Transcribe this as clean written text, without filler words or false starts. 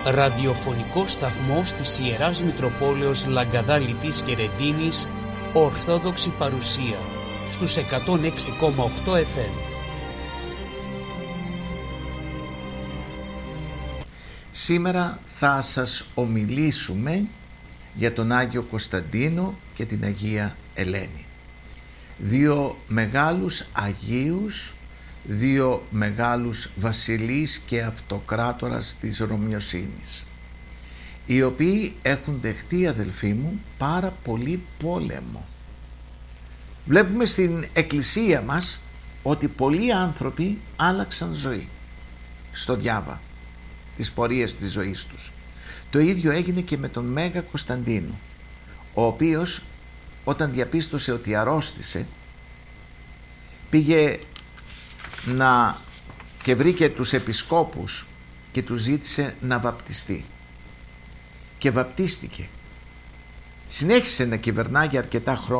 ραδιοφωνικό σταθμός της Ιεράς Μητροπόλεως Λαγκαδάλητης και Ρεντίνης, Ορθόδοξη παρουσία, στους 106,8 FM. Σήμερα θα σας ομιλήσουμε για τον Άγιο Κωνσταντίνο και την Αγία Ελένη. Δύο μεγάλους Αγίους, δύο μεγάλους βασιλείς και αυτοκράτορας της Ρωμιοσύνης, οι οποίοι έχουν δεχτεί, αδελφοί μου, πάρα πολύ πόλεμο. Βλέπουμε στην εκκλησία μας ότι πολλοί άνθρωποι άλλαξαν ζωή στο διάβα, τις πορείες της ζωής τους. Το ίδιο έγινε και με τον Μέγα Κωνσταντίνο, ο οποίος όταν διαπίστωσε ότι αρρώστησε, πήγε και βρήκε τους επισκόπους και τους ζήτησε να βαπτιστεί και βαπτίστηκε. Συνέχισε να κυβερνά για αρκετά χρόνια